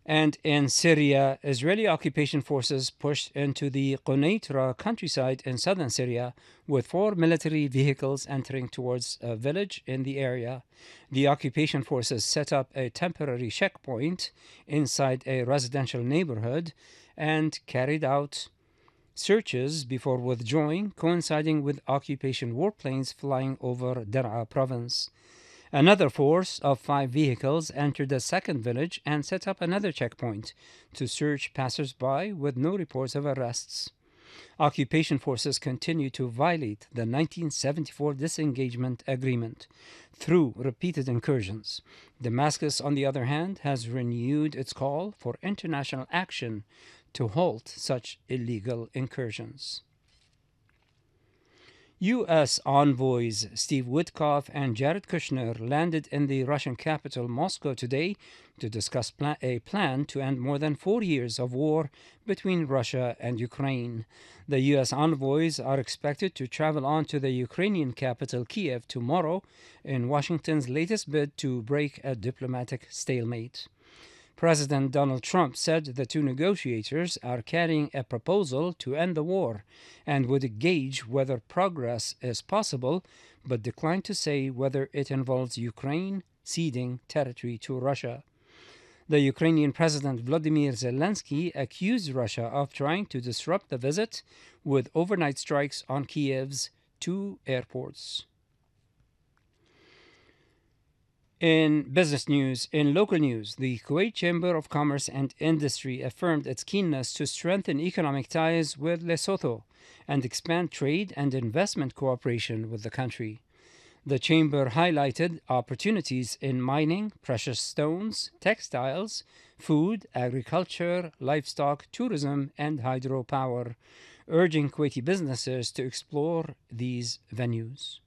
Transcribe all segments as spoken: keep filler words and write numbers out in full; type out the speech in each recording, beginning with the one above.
And in Syria, Israeli occupation forces pushed into the Quneitra countryside in southern Syria with four military vehicles entering towards a village in the area. The occupation forces set up a temporary checkpoint inside a residential neighborhood and carried out searches before withdrawing, coinciding with occupation warplanes flying over Dar'a province. Another force of five vehicles entered a second village and set up another checkpoint to search passers-by with no reports of arrests. Occupation forces continue to violate the nineteen seventy-four disengagement agreement through repeated incursions. Damascus, on the other hand, has renewed its call for international action to halt such illegal incursions. U S envoys Steve Witkoff and Jared Kushner landed in the Russian capital, Moscow, today to discuss pla- a plan to end more than four years of war between Russia and Ukraine. The U S envoys are expected to travel on to the Ukrainian capital, Kiev, tomorrow in Washington's latest bid to break a diplomatic stalemate. President Donald Trump said the two negotiators are carrying a proposal to end the war and would gauge whether progress is possible, but declined to say whether it involves Ukraine ceding territory to Russia. The Ukrainian President Vladimir Zelensky accused Russia of trying to disrupt the visit with overnight strikes on Kiev's two airports. In business news, in local news, the Kuwait Chamber of Commerce and Industry affirmed its keenness to strengthen economic ties with Lesotho and expand trade and investment cooperation with the country. The chamber highlighted opportunities in mining, precious stones, textiles, food, agriculture, livestock, tourism, and hydropower, urging Kuwaiti businesses to explore these venues.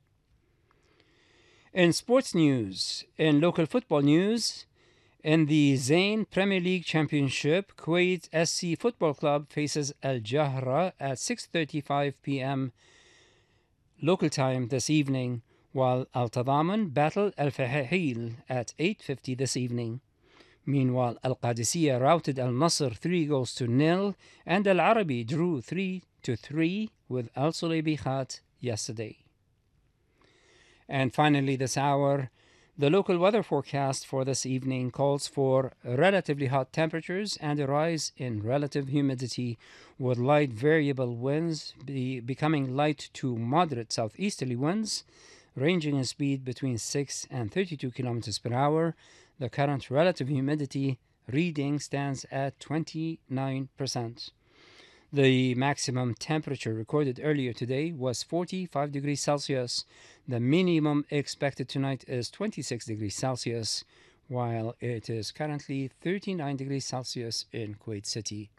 In sports news, in local football news, in the Zain Premier League Championship, Kuwait S C Football Club faces Al Jahra at six thirty-five p.m. local time this evening, while Al Tadaman battle Al Fahil at eight fifty this evening. Meanwhile, Al Qadisiyah routed Al Nasr three goals to nil, and Al Arabi drew three to three with Al Sulaybi Khat yesterday. And finally, this hour, the local weather forecast for this evening calls for relatively hot temperatures and a rise in relative humidity, with light variable winds be becoming light to moderate southeasterly winds, ranging in speed between six and thirty-two kilometers per hour. The current relative humidity reading stands at twenty-nine percent. The maximum temperature recorded earlier today was forty-five degrees Celsius. The minimum expected tonight is twenty-six degrees Celsius, while it is currently thirty-nine degrees Celsius in Kuwait City.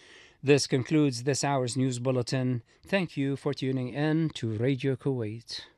This concludes this hour's news bulletin. Thank you for tuning in to Radio Kuwait.